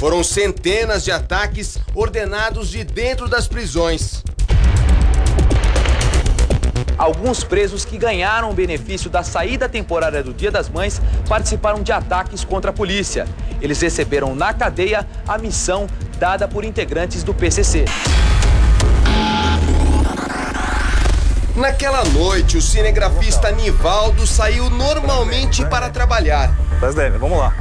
Foram centenas de ataques ordenados de dentro das prisões. Alguns presos que ganharam o benefício da saída temporária do Dia das Mães participaram de ataques contra a polícia. Eles receberam na cadeia a missão dada por integrantes do PCC. Naquela noite, o cinegrafista Nivaldo saiu normalmente para trabalhar. Vamos lá.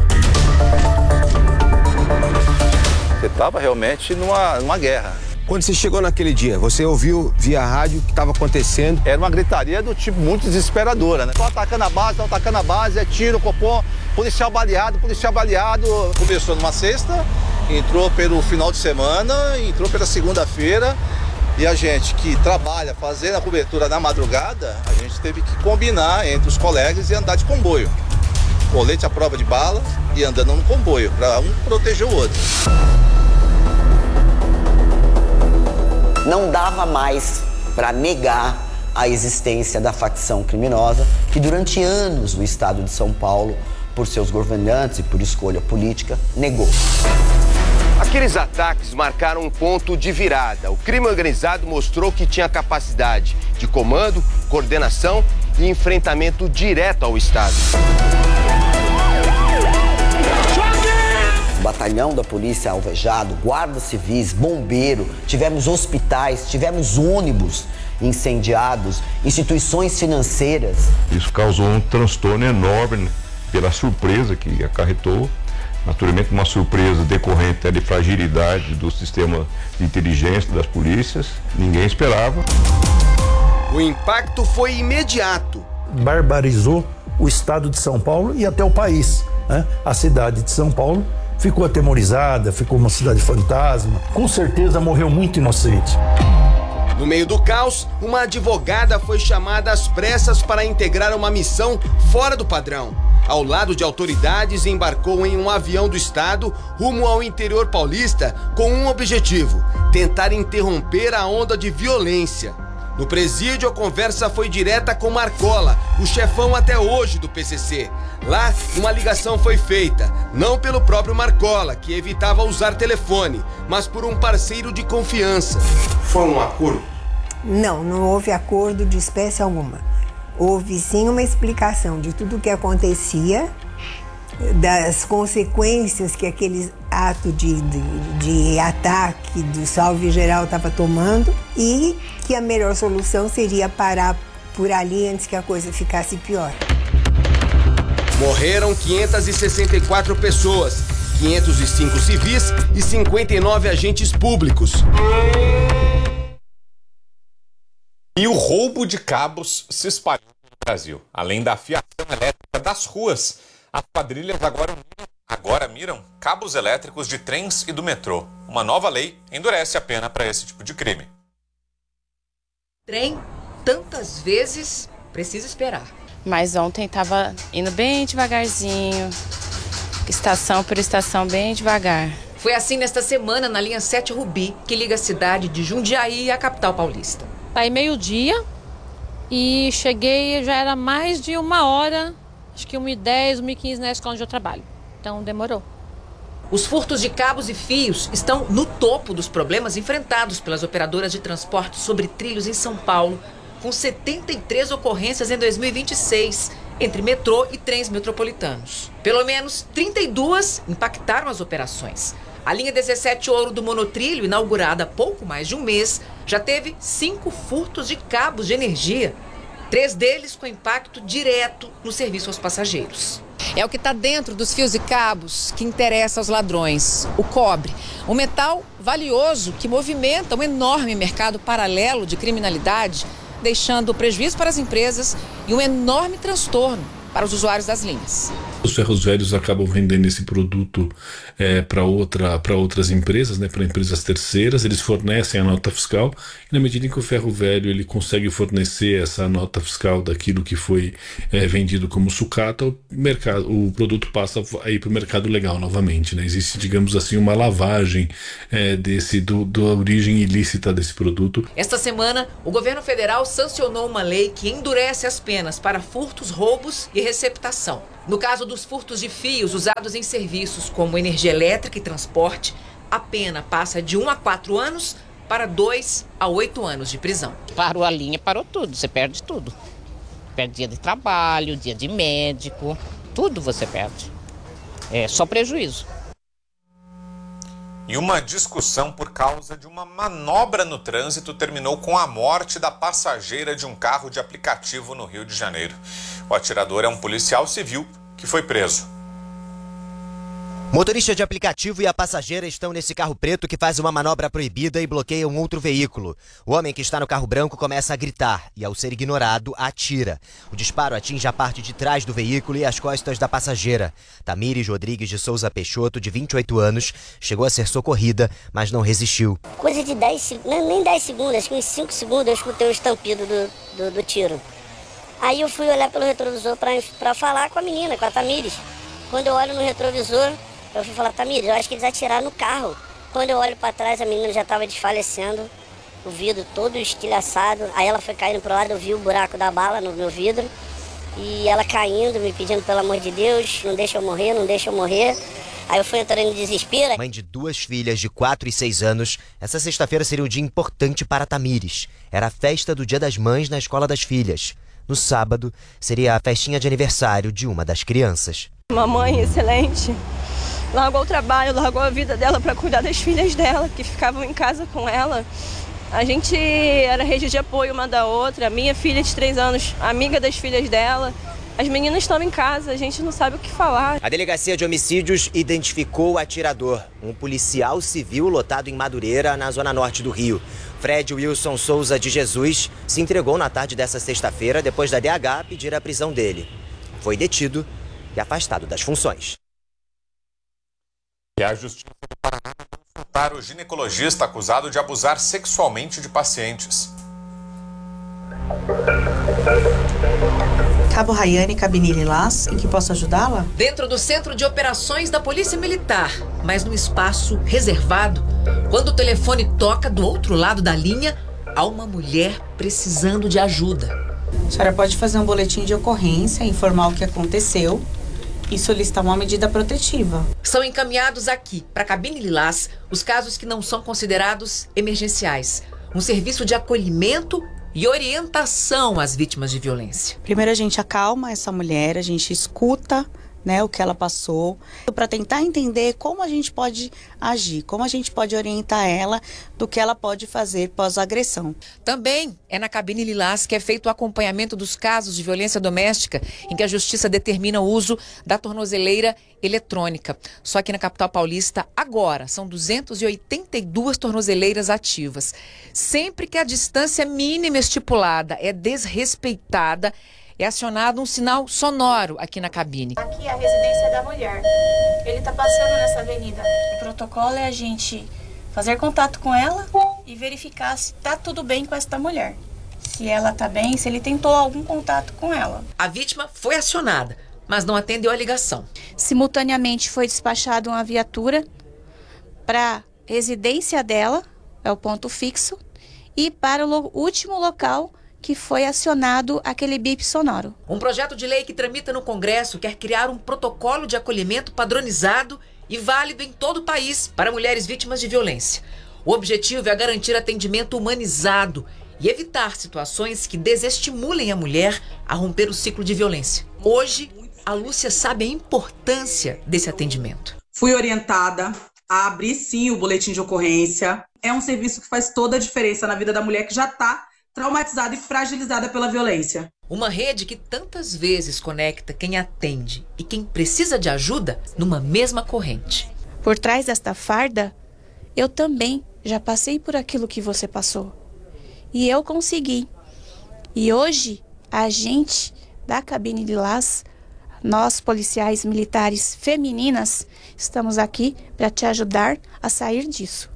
Você estava realmente numa guerra. Quando você chegou naquele dia, você ouviu via rádio o que estava acontecendo? Era uma gritaria do tipo muito desesperadora, né? Estão atacando a base, é tiro, copom, policial baleado. Começou numa sexta, entrou pelo final de semana, entrou pela segunda-feira. E a gente que trabalha fazendo a cobertura na madrugada, a gente teve que combinar entre os colegas e andar de comboio. Colete à prova de bala e andando no comboio, para um proteger o outro. Não dava mais para negar a existência da facção criminosa que durante anos o estado de São Paulo, por seus governantes e por escolha política, negou. Aqueles ataques marcaram um ponto de virada. O crime organizado mostrou que tinha capacidade de comando, coordenação e enfrentamento direto ao Estado. Batalhão da polícia alvejado, guardas civis, bombeiro, tivemos hospitais, tivemos ônibus incendiados, instituições financeiras. Isso causou um transtorno enorme pela surpresa que acarretou, naturalmente uma surpresa decorrente de fragilidade do sistema de inteligência das polícias, ninguém esperava. O impacto foi imediato. Barbarizou o estado de São Paulo e até o país, né? A cidade de São Paulo ficou atemorizada, ficou uma cidade fantasma. Com certeza morreu muito inocente. No meio do caos, uma advogada foi chamada às pressas para integrar uma missão fora do padrão. Ao lado de autoridades, embarcou em um avião do estado rumo ao interior paulista com um objetivo: tentar interromper a onda de violência. No presídio, a conversa foi direta com Marcola, o chefão até hoje do PCC. Lá, uma ligação foi feita, não pelo próprio Marcola, que evitava usar telefone, mas por um parceiro de confiança. Foi um acordo? Não houve acordo de espécie alguma. Houve sim uma explicação de tudo o que acontecia, das consequências que aquele ato de ataque do Salve Geral estava tomando e que a melhor solução seria parar por ali antes que a coisa ficasse pior. Morreram 564 pessoas, 505 civis e 59 agentes públicos. E o roubo de cabos se espalhou no Brasil. Além da fiação elétrica das ruas, as quadrilhas agora miram cabos elétricos de trens e do metrô. Uma nova lei endurece a pena para esse tipo de crime. Trem, tantas vezes, precisa esperar. Mas ontem estava indo bem devagarzinho, estação por estação, bem devagar. Foi assim nesta semana na linha 7 Rubi, que liga a cidade de Jundiaí à capital paulista. Saí meio-dia e cheguei, já era mais de 1h, acho que 1h10, 1h15 na escola onde eu trabalho. Então demorou. Os furtos de cabos e fios estão no topo dos problemas enfrentados pelas operadoras de transporte sobre trilhos em São Paulo, com 73 ocorrências em 2026, entre metrô e trens metropolitanos. Pelo menos 32 impactaram as operações. A linha 17 Ouro do monotrilho, inaugurada há pouco mais de um mês, já teve 5 furtos de cabos de energia. 3 deles com impacto direto no serviço aos passageiros. É o que está dentro dos fios e cabos que interessa aos ladrões: o cobre. Um metal valioso que movimenta um enorme mercado paralelo de criminalidade, deixando prejuízo para as empresas e um enorme transtorno para os usuários das linhas. Os ferros velhos acabam vendendo esse produto para outras empresas, né, para empresas terceiras. Eles fornecem a nota fiscal e, na medida em que o ferro velho ele consegue fornecer essa nota fiscal daquilo que foi vendido como sucata, o produto passa a ir para o mercado legal novamente, né? Existe, digamos assim, uma lavagem da origem ilícita desse produto. Esta semana, o governo federal sancionou uma lei que endurece as penas para furtos, roubos e receptação. No caso dos furtos de fios usados em serviços como energia elétrica e transporte, a pena passa de 1 a 4 anos para 2 a 8 anos de prisão. Parou a linha, parou tudo, você perde tudo. Perde dia de trabalho, dia de médico, tudo você perde. É só prejuízo. E uma discussão por causa de uma manobra no trânsito terminou com a morte da passageira de um carro de aplicativo no Rio de Janeiro. O atirador é um policial civil que foi preso. Motorista de aplicativo e a passageira estão nesse carro preto que faz uma manobra proibida e bloqueia um outro veículo. O homem que está no carro branco começa a gritar e, ao ser ignorado, atira. O disparo atinge a parte de trás do veículo e as costas da passageira. Tamires Rodrigues de Souza Peixoto, de 28 anos, chegou a ser socorrida, mas não resistiu. Coisa de 10 segundos, nem 10 segundos, acho que uns 5 segundos eu escutei o estampido do tiro. Aí eu fui olhar pelo retrovisor para falar com a menina, com a Tamires. Quando eu olho no retrovisor, eu fui falar, Tamires, eu acho que eles atiraram no carro. Quando eu olho para trás, a menina já estava desfalecendo, o vidro todo estilhaçado. Aí ela foi caindo pro lado, eu vi o buraco da bala no meu vidro. E ela caindo, me pedindo, pelo amor de Deus, não deixa eu morrer, não deixa eu morrer. Aí eu fui entrando em desespero. Mãe de 2 filhas de 4 e 6 anos, essa sexta-feira seria um dia importante para Tamires. Era a festa do Dia das Mães na escola das filhas. No sábado, seria a festinha de aniversário de uma das crianças. Uma mãe excelente. Largou o trabalho, largou a vida dela para cuidar das filhas dela, que ficavam em casa com ela. A gente era rede de apoio uma da outra. A minha filha de 3 anos, amiga das filhas dela. As meninas estão em casa, a gente não sabe o que falar. A Delegacia de Homicídios identificou o atirador, um policial civil lotado em Madureira, na zona norte do Rio. Fred Wilson Souza de Jesus se entregou na tarde dessa sexta-feira depois da DH pedir a prisão dele. Foi detido e afastado das funções. E a Justiça do Paraná vai confrontar o ginecologista acusado de abusar sexualmente de pacientes. Cabo Rayane, cabine Lilás, em que posso ajudá-la? Dentro do Centro de Operações da Polícia Militar, mas num espaço reservado. Quando o telefone toca do outro lado da linha, há uma mulher precisando de ajuda. A senhora pode fazer um boletim de ocorrência, informar o que aconteceu e solicitar uma medida protetiva. São encaminhados aqui, para a cabine Lilás, os casos que não são considerados emergenciais. Um serviço de acolhimento e orientação às vítimas de violência. Primeiro a gente acalma essa mulher, a gente escuta, né, o que ela passou, para tentar entender como a gente pode agir, como a gente pode orientar ela do que ela pode fazer pós-agressão. Também é na cabine Lilás que é feito o acompanhamento dos casos de violência doméstica, em que a Justiça determina o uso da tornozeleira eletrônica. Só que na capital paulista, agora, são 282 tornozeleiras ativas. Sempre que a distância mínima estipulada é desrespeitada, é acionado um sinal sonoro aqui na cabine. Aqui é a residência da mulher. Ele está passando nessa avenida. O protocolo é a gente fazer contato com ela e verificar se está tudo bem com esta mulher. Se ela está bem, se ele tentou algum contato com ela. A vítima foi acionada, mas não atendeu a ligação. Simultaneamente foi despachada uma viatura para a residência dela, é o ponto fixo, e para o último local que foi acionado aquele bip sonoro. Um projeto de lei que tramita no Congresso quer criar um protocolo de acolhimento padronizado e válido em todo o país para mulheres vítimas de violência. O objetivo é garantir atendimento humanizado e evitar situações que desestimulem a mulher a romper o ciclo de violência. Hoje, a Lúcia sabe a importância desse atendimento. Fui orientada a abrir sim o boletim de ocorrência. É um serviço que faz toda a diferença na vida da mulher que já está traumatizada e fragilizada pela violência. Uma rede que tantas vezes conecta quem atende e quem precisa de ajuda numa mesma corrente. Por trás desta farda, eu também já passei por aquilo que você passou. E eu consegui. E hoje, a gente da cabine Lilás, nós policiais militares femininas, estamos aqui para te ajudar a sair disso.